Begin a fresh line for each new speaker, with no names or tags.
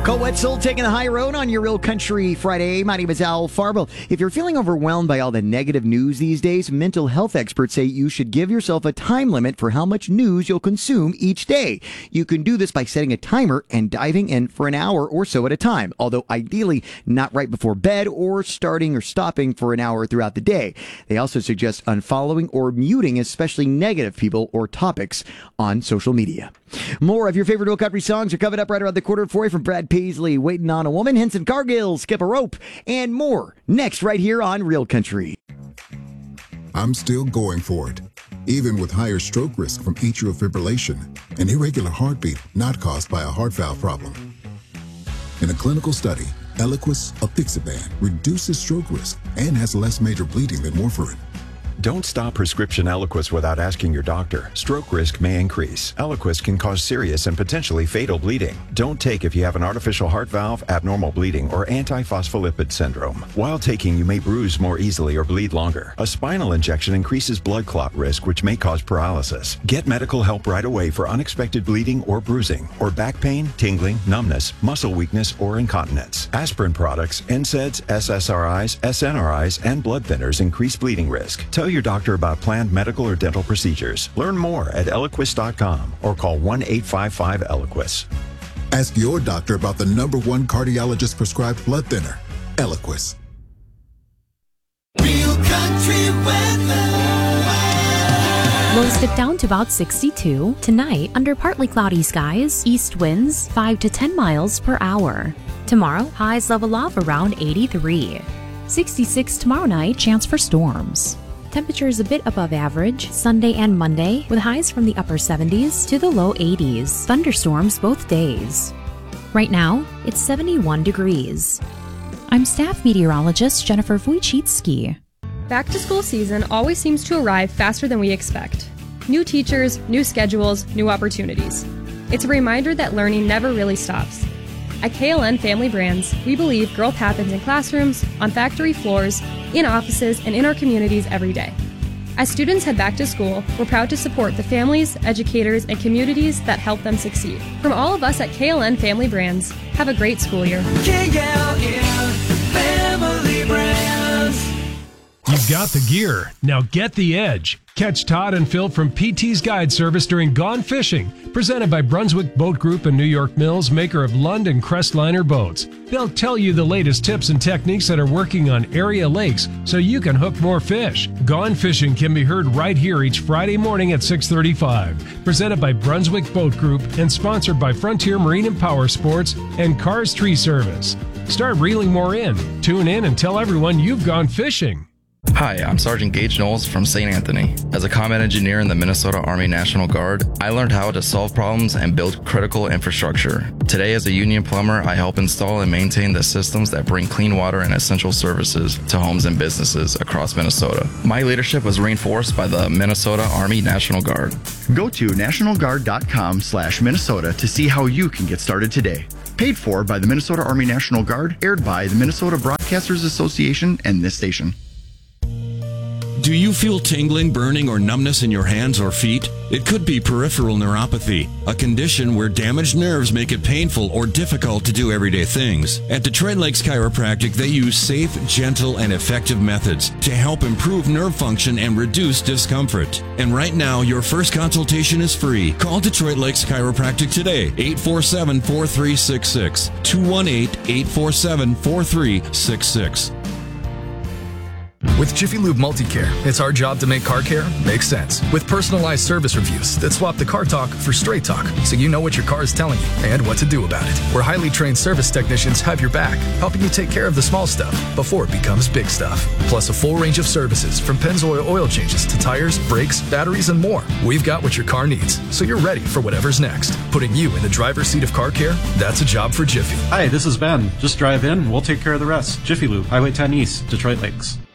Cole Wetzel taking the high road on your Real Country Friday. My name is Al Farble. If you're feeling overwhelmed by all the negative news these days, mental health experts say you should give yourself a time limit for how much news you'll consume each day. You can do this by setting a timer and diving in for an hour or so at a time, although ideally not right before bed or starting or stopping for an hour throughout the day. They also suggest unfollowing or muting especially negative people or topics on social media. More of your favorite Real Country songs are coming up right around the quarter for you from Brad Paisley, Waiting on a Woman, Henson Cargill, Skip a Rope, and more next right here on Real Country.
I'm still going for it, even with higher stroke risk from atrial fibrillation, an irregular heartbeat not caused by a heart valve problem. In a clinical study, Eliquis apixaban reduces stroke risk and has less major bleeding than warfarin.
Don't stop prescription Eliquis without asking your doctor. Stroke risk may increase. Eliquis can cause serious and potentially fatal bleeding. Don't take if you have an artificial heart valve, abnormal bleeding, or antiphospholipid syndrome. While taking, you may bruise more easily or bleed longer. A spinal injection increases blood clot risk, which may cause paralysis. Get medical help right away for unexpected bleeding or bruising, or back pain, tingling, numbness, muscle weakness, or incontinence. Aspirin products, NSAIDs, SSRIs, SNRIs, and blood thinners increase bleeding risk. Tell your doctor about planned medical or dental procedures. Learn more at Eliquis.com or call 1-855-ELIQUIS.
Ask your doctor about the #1 cardiologist prescribed blood thinner, Eliquis.
Real Country weather.
Lows dip down to about 62. Tonight, under partly cloudy skies, east winds 5 to 10 miles per hour. Tomorrow, highs level off around 83. 66 tomorrow night, chance for storms. Temperatures a bit above average Sunday and Monday, with highs from the upper 70s to the low 80s. Thunderstorms both days. Right now, it's 71 degrees. I'm staff meteorologist Jennifer Wojcicki.
Back to school season always seems to arrive faster than we expect. New teachers, new schedules, new opportunities. It's a reminder that learning never really stops. At KLN Family Brands, we believe growth happens in classrooms, on factory floors, in offices, and in our communities every day. As students head back to school, we're proud to support the families, educators, and communities that help them succeed. From all of us at KLN Family Brands, have a great school year.
KLN Family Brands.
You've got the gear. Now get the edge. Catch Todd and Phil from PT's Guide Service during Gone Fishing, presented by Brunswick Boat Group and New York Mills, maker of Lund and Crestliner boats. They'll tell you the latest tips and techniques that are working on area lakes so you can hook more fish. Gone Fishing can be heard right here each Friday morning at 6:35. Presented by Brunswick Boat Group and sponsored by Frontier Marine and Power Sports and Cars Tree Service. Start reeling more in. Tune in and tell everyone you've gone fishing.
Hi, I'm Sergeant Gage Knowles from St. Anthony. As a combat engineer in the Minnesota Army National Guard, I learned how to solve problems and build critical infrastructure. Today, as a union plumber, I help install and maintain the systems that bring clean water and essential services to homes and businesses across Minnesota. My leadership was reinforced by the Minnesota Army National Guard.
Go to nationalguard.com/Minnesota to see how you can get started today. Paid for by the Minnesota Army National Guard, aired by the Minnesota Broadcasters Association and this station.
Do you feel tingling, burning, or numbness in your hands or feet? It could be peripheral neuropathy, a condition where damaged nerves make it painful or difficult to do everyday things. At Detroit Lakes Chiropractic, they use safe, gentle, and effective methods to help improve nerve function and reduce discomfort. And right now, your first consultation is free. Call Detroit Lakes Chiropractic today, 847-4366, 218-847-4366.
With Jiffy Lube Multicare, it's our job to make car care make sense. With personalized service reviews that swap the car talk for straight talk, so you know what your car is telling you and what to do about it. Where highly trained service technicians have your back, helping you take care of the small stuff before it becomes big stuff. Plus a full range of services from Pennzoil oil changes to tires, brakes, batteries, and more. We've got what your car needs, so you're ready for whatever's next. Putting you in the driver's seat of car care, that's a job for Jiffy.
Hi, this is Ben. Just drive in, we'll take care of the rest. Jiffy Lube, Highway 10 East, Detroit Lakes.